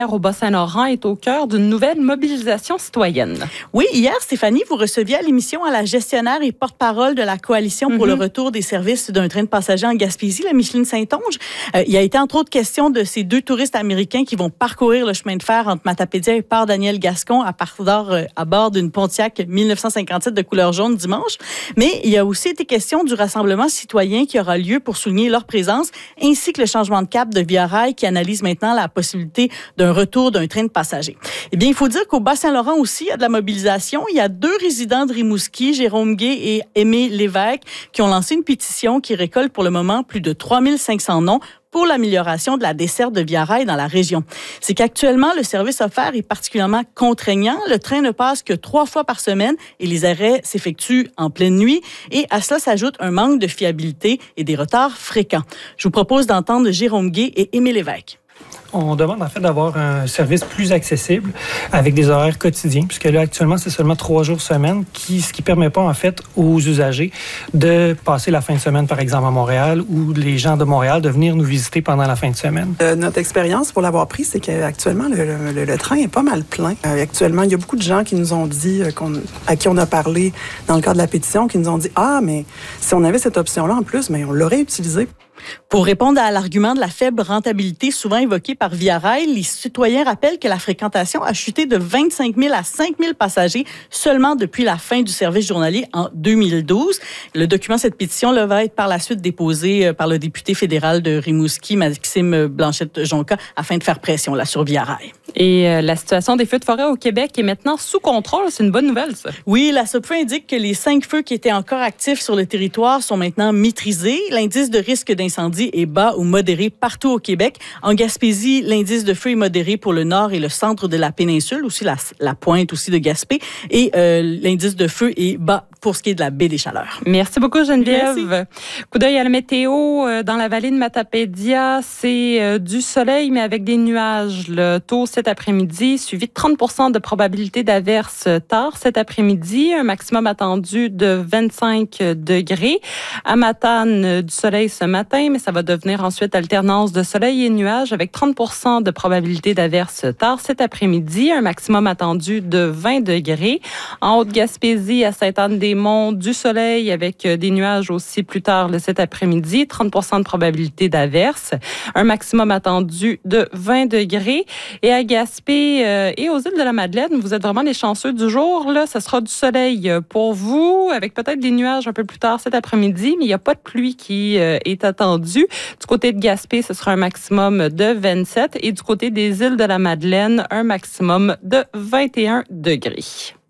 Au Bas-Saint-Laurent est au cœur d'une nouvelle mobilisation citoyenne. Oui, hier, Stéphanie, vous receviez à l'émission la gestionnaire et porte-parole de la Coalition pour le retour des services d'un train de passagers en Gaspésie, la Micheline Saint-Onge. Il a été entre autres question de ces deux touristes américains qui vont parcourir le chemin de fer entre Matapédia et Port-Daniel-Gascon à bord d'une Pontiac 1957 de couleur jaune dimanche. Mais il a aussi été question du rassemblement citoyen qui aura lieu pour souligner leur présence, ainsi que le changement de cap de Via Rail qui analyse maintenant la possibilité d'un retour d'un train de passagers. Eh bien, il faut dire qu'au Bas-Saint-Laurent aussi, il y a de la mobilisation. Il y a 2 résidents de Rimouski, Jérôme Gay et Aimé Lévesque, qui ont lancé une pétition qui récolte pour le moment plus de 3500 noms pour l'amélioration de la desserte de Via Rail dans la région. C'est qu'actuellement, le service offert est particulièrement contraignant. Le train ne passe que 3 fois par semaine et les arrêts s'effectuent en pleine nuit. Et à cela s'ajoute un manque de fiabilité et des retards fréquents. Je vous propose d'entendre Jérôme Gay et Aimé Lévesque. On demande en fait d'avoir un service plus accessible avec des horaires quotidiens, puisque là actuellement c'est seulement 3 jours semaine, ce qui permet pas en fait aux usagers de passer la fin de semaine par exemple à Montréal ou les gens de Montréal de venir nous visiter pendant la fin de semaine. Notre expérience pour l'avoir pris, c'est qu'actuellement le train est pas mal plein. Actuellement, il y a beaucoup de gens qui nous ont dit, à qui on a parlé dans le cadre de la pétition, qui nous ont dit « Ah, mais si on avait cette option-là en plus, mais on l'aurait utilisée. » Pour répondre à l'argument de la faible rentabilité souvent évoqué par Via Rail, les citoyens rappellent que la fréquentation a chuté de 25 000 à 5 000 passagers seulement depuis la fin du service journalier en 2012. Le document de cette pétition là, va être par la suite déposé par le député fédéral de Rimouski, Maxime Blanchette-Jonca, afin de faire pression là, sur Via Rail. Et la situation des feux de forêt au Québec est maintenant sous contrôle. C'est une bonne nouvelle, ça. Oui, la SOPFEU indique que les 5 feux qui étaient encore actifs sur le territoire sont maintenant maîtrisés. L'indice de risque d'incendie est bas ou modéré partout au Québec. En Gaspésie, l'indice de feu est modéré pour le nord et le centre de la péninsule, aussi la pointe aussi de Gaspé. Et l'indice de feu est bas pour ce qui est de la baie des Chaleurs. Merci beaucoup, Geneviève. Merci. Coup d'œil à la météo. Dans la vallée de Matapédia, c'est du soleil, mais avec des nuages. Le taux cet après-midi, suivi de 30% de probabilité d'averse tard cet après-midi. Un maximum attendu de 25 degrés. À Matane, du soleil ce matin, mais ça va devenir ensuite alternance de soleil et nuages avec 30% de probabilité d'averse tard cet après-midi. Un maximum attendu de 20 degrés. En Haute-Gaspésie, à Sainte-Anne-des-Monts, du soleil avec des nuages aussi plus tard cet après-midi. 30% de probabilité d'averse. Un maximum attendu de 20 degrés. Et à Gaspé et aux îles de la Madeleine, vous êtes vraiment les chanceux du jour. Là, ça sera du soleil pour vous, avec peut-être des nuages un peu plus tard cet après-midi, mais il n'y a pas de pluie qui est attendue. Du côté de Gaspé, ce sera un maximum de 27 et du côté des îles de la Madeleine, un maximum de 21 degrés.